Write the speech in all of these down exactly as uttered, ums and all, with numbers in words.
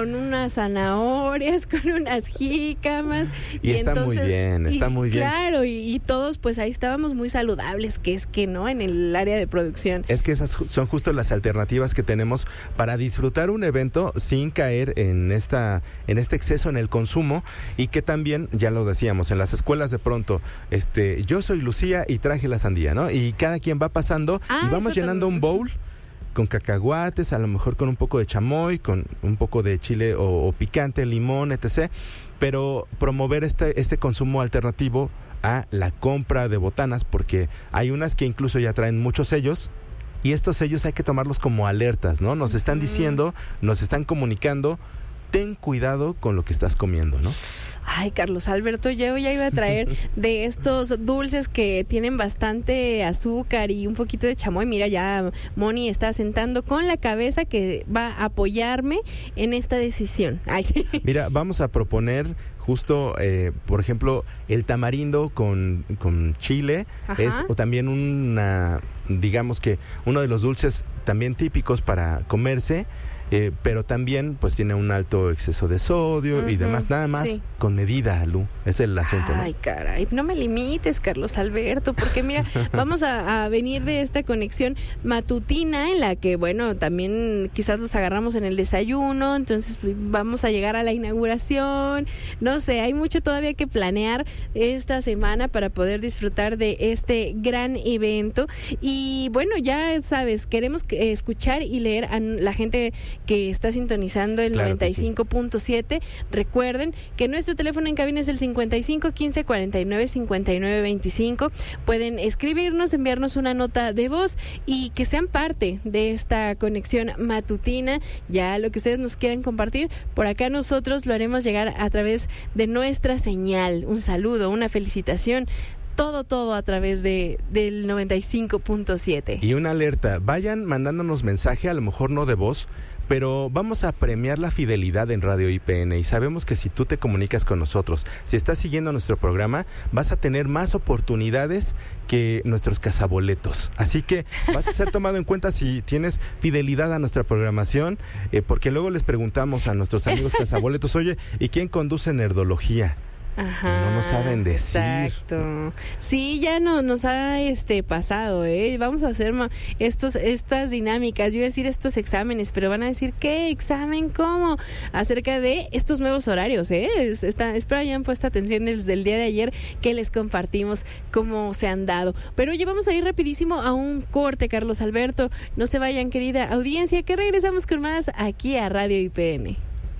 con unas zanahorias, con unas jícamas. Y, y está entonces, muy bien, está y, muy bien. Claro, y, y todos pues ahí estábamos muy saludables, que es que no, en el área de producción. Es que esas son justo las alternativas que tenemos para disfrutar un evento sin caer en esta en este exceso en el consumo, y que también, ya lo decíamos, en las escuelas de pronto, este, yo soy Lucía y traje la sandía, ¿no? Y cada quien va pasando ah, y vamos llenando también. Un bowl con cacahuates, a lo mejor con un poco de chamoy, con un poco de chile o, o picante, limón, etcétera. Pero promover este, este consumo alternativo a la compra de botanas, porque hay unas que incluso ya traen muchos sellos, y estos sellos hay que tomarlos como alertas, ¿no? Nos están diciendo, nos están comunicando, ten cuidado con lo que estás comiendo, ¿no? Ay, Carlos Alberto, yo ya iba a traer de estos dulces que tienen bastante azúcar y un poquito de chamoy. Mira, ya Moni está sentando con la cabeza que va a apoyarme en esta decisión. Ay. Mira, vamos a proponer justo, eh, por ejemplo, el tamarindo con, con chile. Ajá. Es o también una, digamos que uno de los dulces también típicos para comerse. Eh, pero también pues tiene un alto exceso de sodio uh-huh, y demás, nada más sí. Con medida, Lu, es el asunto, ¿no? Ay, caray, no me limites, Carlos Alberto, porque mira, vamos a, a venir de esta conexión matutina en la que, bueno, también quizás los agarramos en el desayuno, entonces vamos a llegar a la inauguración, no sé, hay mucho todavía que planear esta semana para poder disfrutar de este gran evento, y bueno, ya sabes, queremos escuchar y leer a la gente que está sintonizando el claro noventa y cinco punto siete. Sí. Recuerden que nuestro teléfono en cabina es el cincuenta y cinco quince cuarenta y nueve cincuenta y nueve veinticinco. Pueden escribirnos, enviarnos una nota de voz y que sean parte de esta conexión matutina. Ya lo que ustedes nos quieran compartir, por acá nosotros lo haremos llegar a través de nuestra señal. Un saludo, una felicitación. Todo, todo a través de del noventa y cinco punto siete. Y una alerta, vayan mandándonos mensaje, a lo mejor no de voz, pero vamos a premiar la fidelidad en Radio I P N, y sabemos que si tú te comunicas con nosotros, si estás siguiendo nuestro programa, vas a tener más oportunidades que nuestros cazaboletos. Así que vas a ser tomado en cuenta si tienes fidelidad a nuestra programación, eh, porque luego les preguntamos a nuestros amigos cazaboletos, oye, ¿y quién conduce Nerdología? Ajá, y no nos saben decir. Exacto. Sí, ya no nos ha este pasado, eh. Vamos a hacer ma- estos estas dinámicas. Yo iba a decir estos exámenes, pero van a decir ¿qué examen? ¿Cómo? Acerca de estos nuevos horarios, eh. Es, está, espero hayan puesto atención desde el día de ayer que les compartimos cómo se han dado. Pero oye, vamos a ir rapidísimo a un corte, Carlos Alberto. No se vayan, querida audiencia, que regresamos con más aquí a Radio I P N.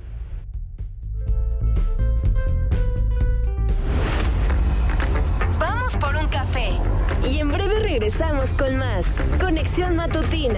Por un café y en breve regresamos con más Conexión Matutina.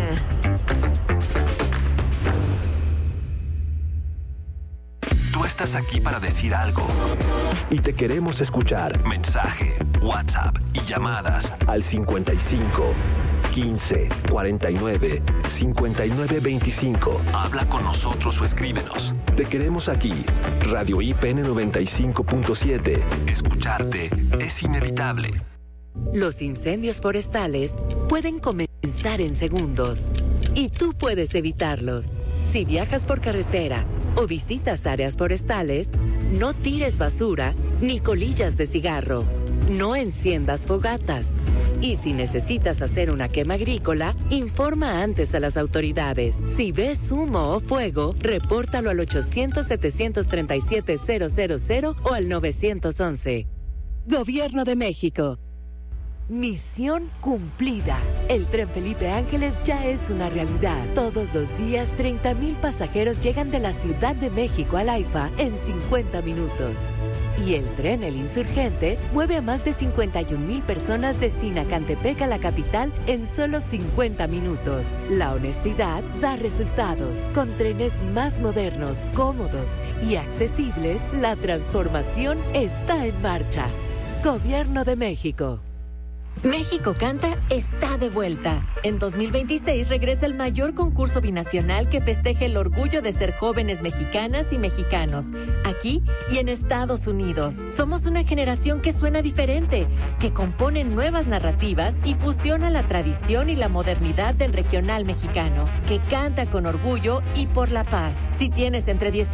Tú estás aquí para decir algo y te queremos escuchar. Mensaje, WhatsApp y llamadas al cincuenta y cinco quince cuarenta y nueve cincuenta y nueve veinticinco. Habla con nosotros o escríbenos. Te queremos aquí. Radio I P N noventa y cinco punto siete. Escucharte es inevitable. Los incendios forestales pueden comenzar en segundos y tú puedes evitarlos. Si viajas por carretera o visitas áreas forestales, no tires basura ni colillas de cigarro. No enciendas fogatas. Y si necesitas hacer una quema agrícola, informa antes a las autoridades. Si ves humo o fuego, repórtalo al ochocientos setecientos treinta y siete cero cero cero o al nueve once. Gobierno de México. Misión cumplida. El tren Felipe Ángeles ya es una realidad. Todos los días, treinta mil pasajeros llegan de la Ciudad de México al AIFA en cincuenta minutos. Y el tren El Insurgente mueve a más de cincuenta y un mil personas de Sinacantepec a la capital en solo cincuenta minutos. La honestidad da resultados. Con trenes más modernos, cómodos y accesibles, la transformación está en marcha. Gobierno de México. México Canta está de vuelta. En dos mil veintiséis regresa el mayor concurso binacional que festeje el orgullo de ser jóvenes mexicanas y mexicanos, aquí y en Estados Unidos. Somos una generación que suena diferente, que compone nuevas narrativas y fusiona la tradición y la modernidad del regional mexicano, que canta con orgullo y por la paz. Si tienes entre dieciocho